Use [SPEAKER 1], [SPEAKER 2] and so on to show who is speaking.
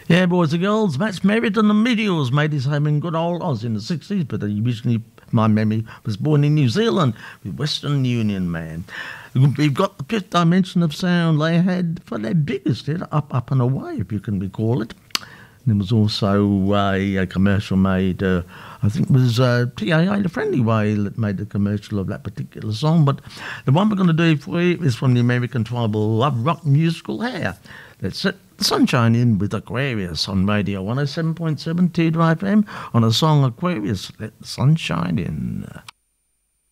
[SPEAKER 1] Yeah, boys and girls, Max Meriden the Meteors made his home in good old Oz in the 60s, but he originally, my memory, was born in New Zealand with Western Union Man. We've got the fifth dimension of sound they had for their biggest hit, Up and Away, if you can recall it. There was also a commercial made, I think it was TAA, The Friendly Way, that made the commercial of that particular song. But the one we're going to do for you is from the American tribal love rock musical Hair. Let's set the sunshine in with Aquarius on Radio 107.7 Tudor FM on a song Aquarius, Let the Sunshine In.